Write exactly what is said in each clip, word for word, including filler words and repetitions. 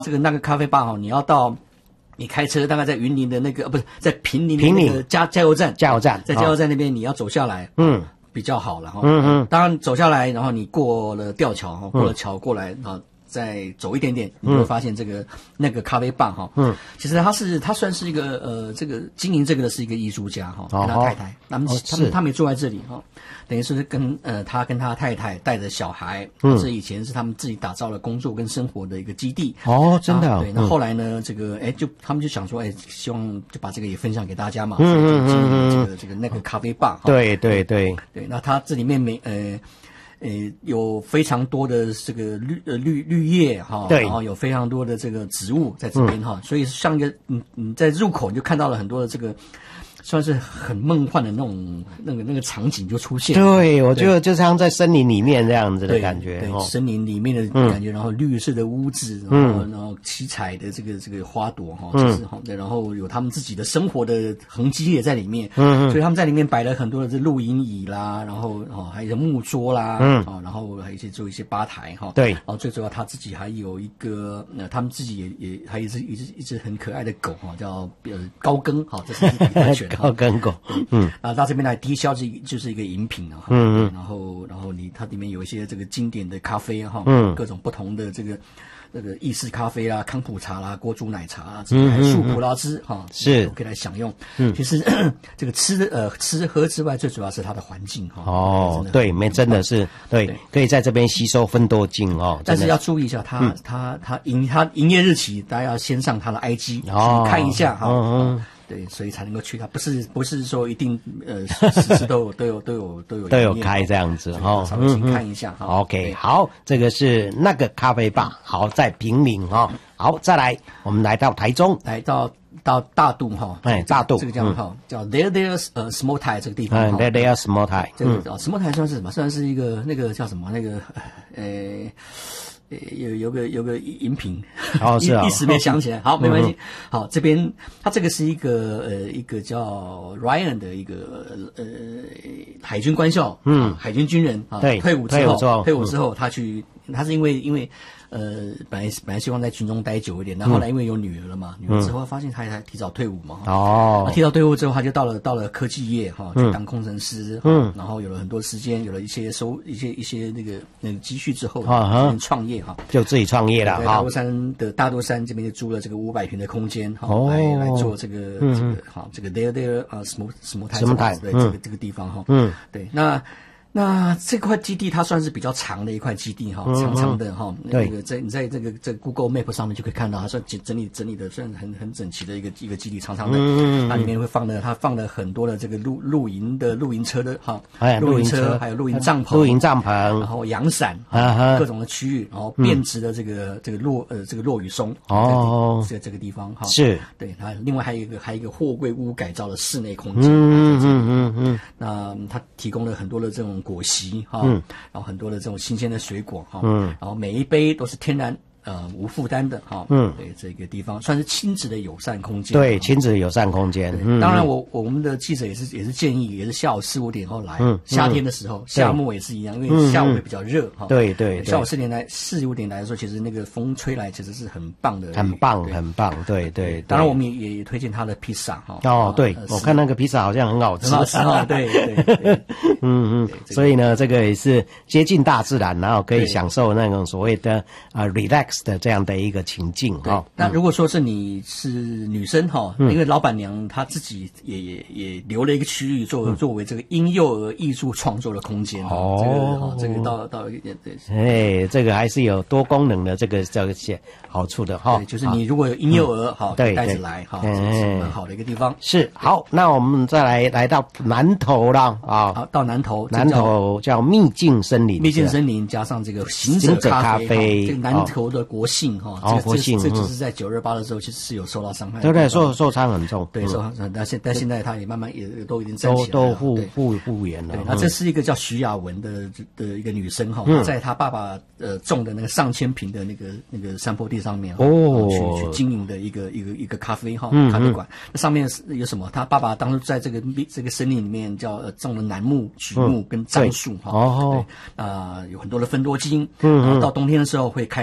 这个那个咖啡吧哈，你要到你开车大概在云林的那个，呃、不是在坪林的那个加加油站， 加油站在加油站那边你要走下来， 嗯， 比较好了哈。 嗯嗯， 当然走下来，然后你过了吊桥哈，过了桥过来啊。再走一点点，你会发现这个、嗯、那个咖啡吧哈，嗯，其实他是他算是一个呃，这个经营这个的是一个艺术家哈，跟他太太，他们、哦、他们他们也住在这里哈，等于是跟呃他跟他太太带着小孩，嗯，这以前是他们自己打造了工作跟生活的一个基地哦，真的、哦， 对，那后来呢，嗯、这个哎就他们就想说哎，希望就把这个也分享给大家嘛， 嗯嗯嗯嗯，这个这个那个咖啡吧， 对对对对，那他这里面没呃。呃，有非常多的这个绿呃绿绿叶哈， 对， 然后有非常多的这个植物在这边哈，嗯、所以像一个你你在入口你就看到了很多的这个。算是很梦幻的那种那个那个场景就出现了。 对，我觉得就像在森林里面这样子的感觉。 对，对哦、 森林里面的感觉，嗯、然后绿色的屋子，然后、嗯、然后七彩的这个这个花朵哈，就是哈，对，然后有他们自己的生活的痕迹也在里面。嗯嗯。所以他们在里面摆了很多的这露营椅啦，然后哦还有木桌啦，嗯啊，然后还有一些做一些吧台哈。 对。 然后最主要他自己还有一个，呃，他们自己也也还有一只一只一只很可爱的狗哈，叫呃高更哈，这是比特犬。 高更狗。 嗯，啊，到这边来低消是就是一个饮品啊，嗯嗯，然后然后你它里面有一些这个经典的咖啡哈，嗯，各种不同的这个那个意式咖啡啦、康普茶啦、锅煮奶茶啊，这还树葡萄汁哈， 是可以来享用。嗯，其实这个吃的呃吃喝之外，最主要是它的环境哈。 哦，对，没真的是对，可以在这边吸收芬多精哦。 但是要注意一下，它它它营它营业日期，大家要先上它的 I G 看一下哈。嗯。对，所以才能够去它，不是不是说一定呃时时都有都有都有都有都有开这样子哈， 稍微先看一下哈。 OK， 好，这个是那个咖啡吧，好在坪林哈。好，再来我们来到台中， 来到到大肚哈， 哎，大肚这个叫哈叫 There There 呃 Small Thai 这个地方， 嗯 There There Small Thai， 这个叫 Small Thai 算是什么？算是一个那个叫什么那个呃。有有个有个饮品， 哦是啊， 一时没想起来。好，没关系。好，这边它这个是一个呃一个叫 Ryan 的一个呃海军官校，嗯，海军军人啊， 对， 退伍之后，退伍之后他去，他是因为因为。呃，本来本来希望在军中待久一点，但后来因为有女儿了嘛，嗯、女儿之后发现他才提早退伍嘛，哦，他提早退伍之后，他就到了到了科技业哈，去当工程师，嗯，然后有了很多时间，有了一些收一些一些那个那个积蓄之后，啊，创业哈， 就自己创业了， 在大肚山的大肚山这边就租了这个五百平的空间，哈、哦，来来做这个、嗯、这个哈这个 there there 啊 small small Thai 对这个这个地方哈，嗯，对，那。那这块基地它算是比较长的一块基地哈，嗯、长长的哈，那个在你在这个在 Google Map 上面就可以看到，它算整理整理的算很很整齐的一个一个基地，长长的，嗯、它里面会放的，它放了很多的这个露露营的露营车的哈，露营车还有露营帐篷， 露营帐篷， 然后阳伞，啊、各种的区域，然后变质的这个、嗯、这个落呃这个落羽松哦，在这个地方哈， 是对它另外还有一个还有一个货柜屋改造的室内空间， 嗯嗯嗯嗯， 那它提供了很多的这种果昔哈，嗯，然后很多的这种新鲜的水果哈，嗯，然后每一杯都是天然呃无负担的哈，嗯，对这个地方算是亲子的友善空间， 对亲子友善空间。嗯， 当然我我们的记者也是也是建议，也是下午四五点后来，嗯，夏天的时候，夏末也是一样，因为下午会比较热哈， 对对， 下午四点来四五点来的时候，其实那个风吹来其实是很棒的， 很棒很棒，对对。 当然我们也也推荐他的披萨哈， 哦对，我看那个披萨好像很好吃， 很好吃哈，对对， 嗯嗯，所以呢，这个也是接近大自然，然后可以享受那种所谓的啊 relax。的这样的一个情境哈， 那如果说是你是女生哈，因为老板娘她自己也也也留了一个区域作作为这个婴幼儿艺术创作的空间哦，这个这个到到一点对， 哎，这个还是有多功能的这个这些好处的哈， 就是你如果有婴幼儿好带着来哈，这是蛮好的一个地方。 是好，那我们再来来到南投了啊， 好到南投， 南投叫秘境森林， 秘境森林加上这个行者咖啡，这个南投的国姓哈， 哦，国姓， 这只是在九二八的时候，其实是有受到伤害， 对对，受受伤很重， 对，受伤，但现但现在他也慢慢也都已经站起来了， 都都复复复原了。 对，那这是一个叫徐雅文的的一个女生哈，在她爸爸呃种的那个上千坪的那个那个山坡地上面哦，去去经营的一个一个一个咖啡哈咖啡馆，那上面有什么？他爸爸当初在这个这个森林里面叫呃种了楠木、榉木跟樟树哈，哦，啊有很多的芬多精，嗯，然后到冬天的时候会开呃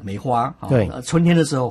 梅花， 对， 春天的时候